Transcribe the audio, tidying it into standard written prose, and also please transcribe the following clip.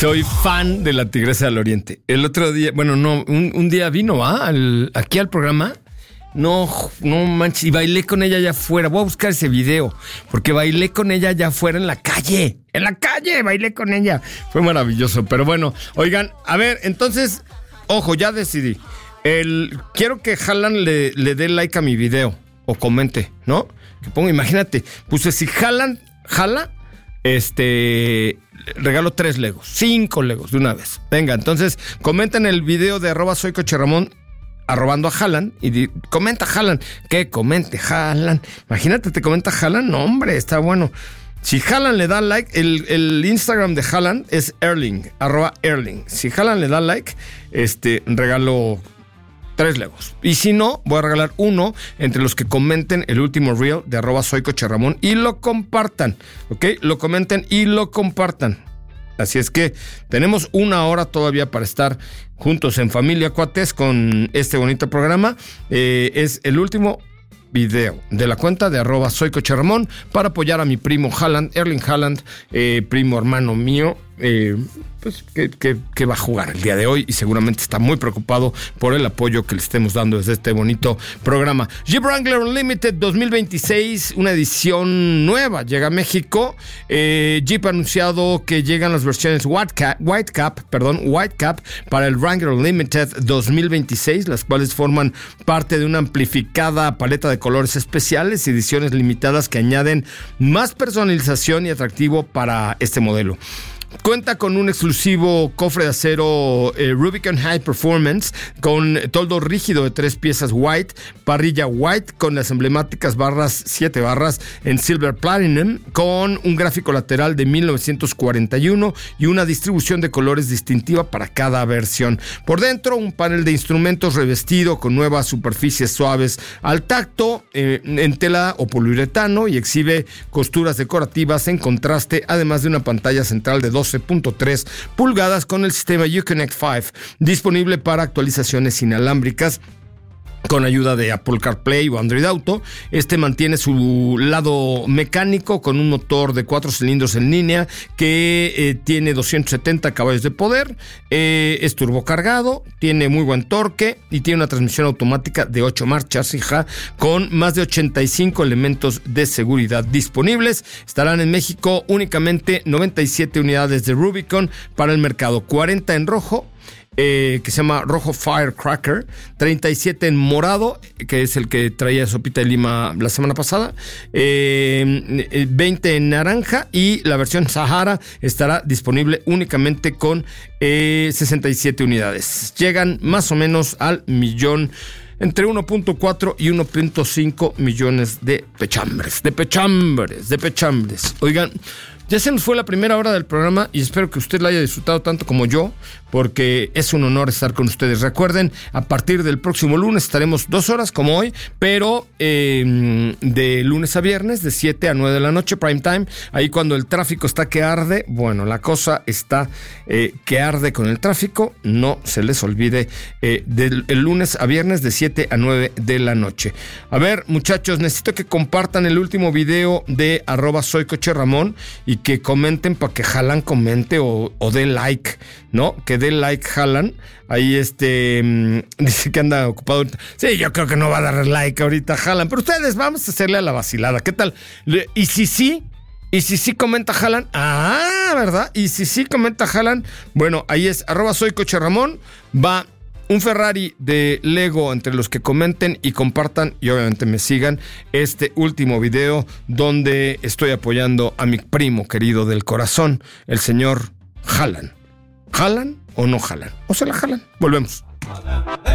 Soy fan de la Tigresa del Oriente. El otro día, bueno, no, un día vino aquí al programa. No manches, y bailé con ella allá afuera. Voy a buscar ese video, porque bailé con ella allá afuera en la calle. En la calle bailé con ella. Fue maravilloso, pero bueno. Oigan, a ver, entonces, ojo, ya decidí. Quiero que Haaland le dé like a mi video, o comente, ¿no? Que ponga, imagínate, puse si Haaland jala, regalo 3 Legos, 5 Legos de una vez. Venga, entonces, comenten el video de @soycocherramón, arrobando a Haaland, y comenta Haaland. ¿Qué? Comente Haaland. Imagínate, te comenta Haaland. No, hombre, está bueno. Si Haaland le da like, el Instagram de Haaland es Erling, @Erling. Si Haaland le da like, regalo 3 Legos. Y si no, voy a regalar 1 entre los que comenten el último reel de @soycocherramón y lo compartan. ¿Ok? Lo comenten y lo compartan. Así es que tenemos 1 hora todavía para estar juntos en familia, cuates, con este bonito programa. Es el último video de la cuenta de @soycocherramón para apoyar a mi primo Haaland, Erling Haaland, primo hermano mío, pues que va a jugar el día de hoy y seguramente está muy preocupado por el apoyo que le estemos dando desde este bonito programa. Jeep Wrangler Unlimited 2026, una edición nueva, llega a México. Jeep ha anunciado que llegan las versiones White Cap para el Wrangler Unlimited 2026, las cuales forman parte de una amplificada paleta de colores especiales y ediciones limitadas que añaden más personalización y atractivo para este modelo. Cuenta con un exclusivo cofre de acero Rubicon High Performance con toldo rígido de 3 piezas white, parrilla white con las emblemáticas 7 barras en Silver Platinum, con un gráfico lateral de 1941 y una distribución de colores distintiva para cada versión. Por dentro, un panel de instrumentos revestido con nuevas superficies suaves al tacto en tela o poliuretano y exhibe costuras decorativas en contraste, además de una pantalla central de 12.3 pulgadas con el sistema Uconnect 5, disponible para actualizaciones inalámbricas con ayuda de Apple CarPlay o Android Auto. Mantiene su lado mecánico con un motor de 4 cilindros en línea que tiene 270 caballos de poder, es turbocargado, tiene muy buen torque y tiene una transmisión automática de 8 marchas, con más de 85 elementos de seguridad disponibles. Estarán en México únicamente 97 unidades de Rubicon para el mercado, 40 en rojo, que se llama rojo Firecracker, 37 en morado, que es el que traía Sopita de Lima la semana pasada, 20 en naranja, y la versión Sahara estará disponible únicamente con 67 unidades. Llegan más o menos al millón, entre 1.4 y 1.5 millones de pechambres. Oigan, ya se nos fue la primera hora del programa y espero que usted la haya disfrutado tanto como yo, porque es un honor estar con ustedes. Recuerden, a partir del próximo lunes estaremos 2 horas como hoy, pero de lunes a viernes, de 7 a 9 de la noche, prime time, ahí cuando el tráfico está que arde. Bueno, la cosa está que arde con el tráfico, no se les olvide, el lunes a viernes de 7 a 9 de la noche. A ver, muchachos, necesito que compartan el último video de @soycocherramón y que comenten para que Haaland comente o dé like, ¿no? Que dé like Haaland. Ahí dice que anda ocupado. Sí, yo creo que no va a dar like ahorita Haaland, pero ustedes vamos a hacerle a la vacilada. ¿Qué tal? Y si sí comenta Haaland, ¿verdad? Y si sí comenta Haaland, bueno, ahí es @soycocherramón, va un Ferrari de Lego entre los que comenten y compartan y obviamente me sigan este último video donde estoy apoyando a mi primo querido del corazón, el señor Haaland. ¿Haaland o no Haaland? ¿O se la jalan? Volvemos.